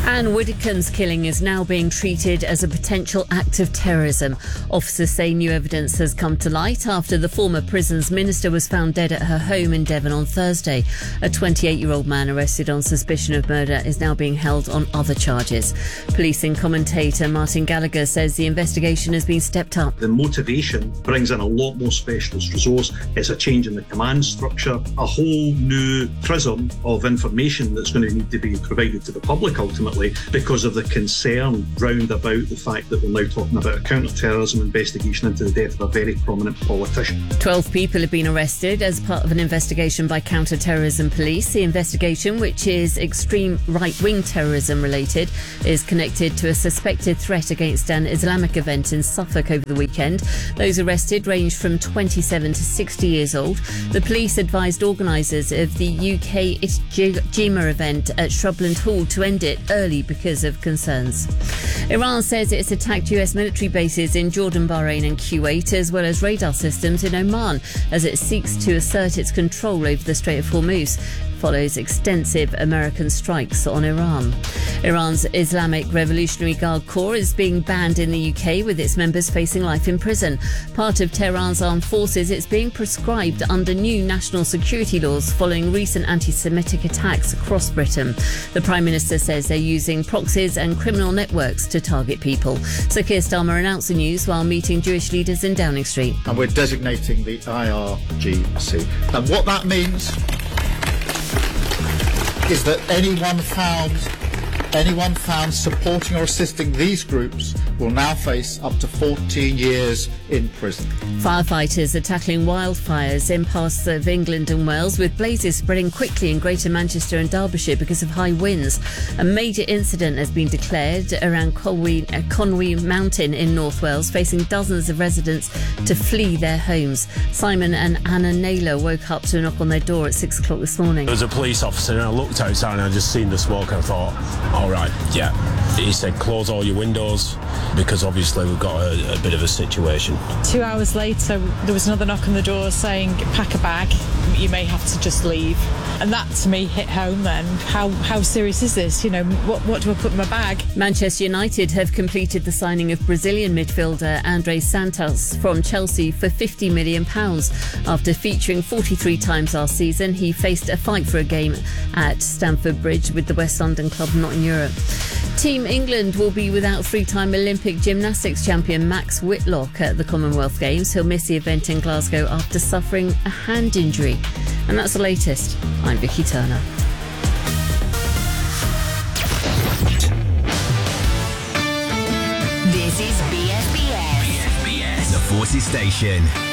Anne Widdecombe's killing is now being treated as a potential act of terrorism. Officers say new evidence has come to light after the former prisons minister was found dead at her home in Devon on Thursday. A 28-year-old man arrested on suspicion of murder is now being held on other charges. Policing commentator Martin Gallagher says the investigation has been stepped up. The motivation brings in a lot more specialist resource. It's a change in the command structure, a whole new prism of information that's going to need to be provided to the public ultimately, because of the concern round about the fact that we're now talking about a counter-terrorism investigation into the death of a very prominent politician. 12 people have been arrested as part of an investigation by counter-terrorism police. The investigation, which is extreme right-wing terrorism related, is connected to a suspected threat against an Islamic event in Suffolk over the weekend. Those arrested range from 27 to 60 years old. The police advised organisers of the UK Ijtima event at Shrubland Hall to end it early because of concerns. Iran says it's attacked US military bases in Jordan, Bahrain and Kuwait, as well as radar systems in Oman, as it seeks to assert its control over the Strait of Hormuz. Follows extensive American strikes on Iran. Iran's Islamic Revolutionary Guard Corps is being banned in the UK, with its members facing life in prison. Part of Tehran's armed forces, it's being proscribed under new national security laws following recent anti-Semitic attacks across Britain. The Prime Minister says they're using proxies and criminal networks to target people. So Keir Starmer announced the news while meeting Jewish leaders in Downing Street. And we're designating the IRGC. And what that means is that anyone found supporting or assisting these groups will now face up to 14 years in prison. Firefighters are tackling wildfires in parts of England and Wales, with blazes spreading quickly in Greater Manchester and Derbyshire because of high winds. A major incident has been declared around Conwy Mountain in North Wales, facing dozens of residents to flee their homes. Simon and Anna Naylor woke up to a knock on their door at 6 o'clock this morning. There was a police officer and I looked outside and I just seen the smoke and I thought, all right, yeah. He said, close all your windows, because obviously we've got a bit of a situation. 2 hours later, there was another knock on the door saying, pack a bag, you may have to just leave. And that, to me, hit home then. How serious is this? You know, what do I put in my bag? Manchester United have completed the signing of Brazilian midfielder André Santos from Chelsea for £50 million. After featuring 43 times last season, he faced a fight for a game at Stamford Bridge with the West London club not in Europe. Team England will be without three-time Olympic gymnastics champion Max Whitlock at the Commonwealth Games. He'll miss the event in Glasgow after suffering a hand injury. And that's the latest. I'm Vicky Turner. This is BSBS. The Forces Station.